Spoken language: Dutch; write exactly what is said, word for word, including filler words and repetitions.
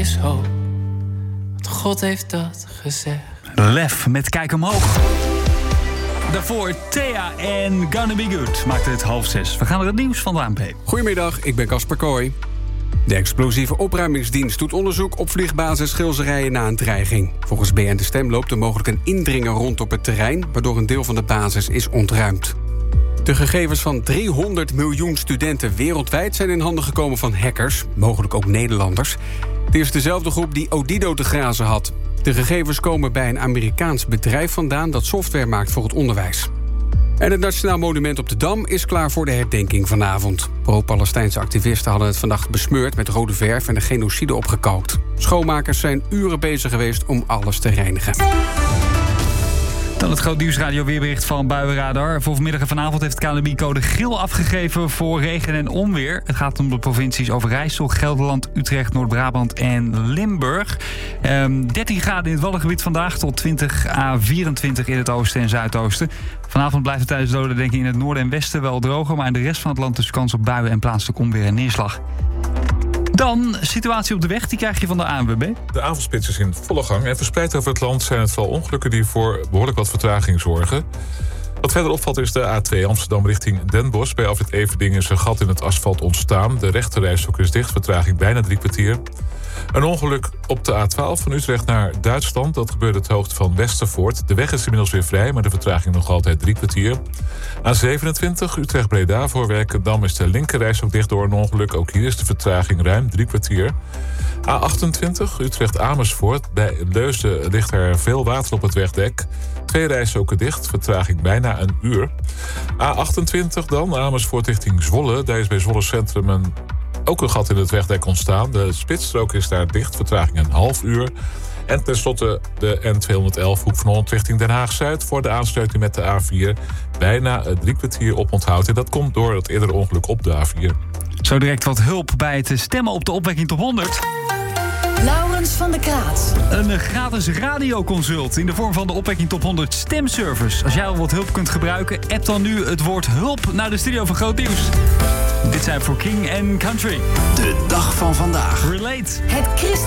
is hoop. Want God heeft dat gezegd. Lef met Kijk Omhoog. Daarvoor Thea en Gonna Be Good maakte het half zes. We gaan naar het nieuws van de A N P. Goedemiddag, ik ben Casper Kooi. De explosieve opruimingsdienst doet onderzoek op vliegbasis Schilserijen na een dreiging. Volgens B N De Stem loopt er mogelijk een indringer rond op het terrein, waardoor een deel van de basis is ontruimd. De gegevens van driehonderd miljoen studenten wereldwijd zijn in handen gekomen van hackers, mogelijk ook Nederlanders. Het is dezelfde groep die Odido te grazen had. De gegevens komen bij een Amerikaans bedrijf vandaan dat software maakt voor het onderwijs. En het Nationaal Monument op de Dam is klaar voor de herdenking vanavond. Pro-Palestijnse activisten hadden het vannacht besmeurd met rode verf en een genocide opgekalkt. Schoonmakers zijn uren bezig geweest om alles te reinigen. Dan het Groot Nieuwsradio weerbericht van Buienradar. Voor vanmiddag en vanavond heeft het K N M I code geel afgegeven voor regen en onweer. Het gaat om de provincies Overijssel, Gelderland, Utrecht, Noord-Brabant en Limburg. Um, dertien graden in het Waddengebied vandaag tot twintig à vierentwintig in het oosten en zuidoosten. Vanavond blijft het tijdens de dodenherdenking in het noorden en westen wel droger, maar in de rest van het land dus kans op buien en plaatselijk onweer en neerslag. Dan, situatie op de weg, die krijg je van de A N W B. De avondspits is in volle gang en verspreid over het land zijn het vooral ongelukken die voor behoorlijk wat vertraging zorgen. Wat verder opvalt is de A twee Amsterdam richting Den Bosch. Bij afrit Everdingen is een gat in het asfalt ontstaan. De rechterrijstrook is dicht, vertraging bijna drie kwartier. Een ongeluk op de A twaalf van Utrecht naar Duitsland. Dat gebeurde het hoogte van Westervoort. De weg is inmiddels weer vrij, maar de vertraging nog altijd drie kwartier. A zevenentwintig Utrecht-Breda voor Werkendam is de linkerrijstrook dicht door een ongeluk. Ook hier is de vertraging ruim drie kwartier. A achtentwintig Utrecht-Amersfoort. Bij Leusden ligt er veel water op het wegdek. Twee rijstroken dicht, vertraging bijna een uur. A achtentwintig dan, Amersfoort richting Zwolle. Daar is bij Zwolle Centrum een, ook een gat in het wegdek ontstaan. De spitsstrook is daar dicht, vertraging een half uur. En tenslotte de N tweehonderdelf Hoek van Holland richting Den Haag-Zuid... voor de aansluiting met de A vier. Bijna drie kwartier op onthoud. En dat komt door het eerdere ongeluk op de A vier. Zo direct wat hulp bij het stemmen op de opwekking top honderd. Laurens van der Kraat. Een gratis radioconsult in de vorm van de opwekking top honderd stemservice. Als jij al wat hulp kunt gebruiken, app dan nu het woord hulp naar de studio van Groot Nieuws. Dit zijn voor King and Country. De dag van vandaag. Relate. Het Christen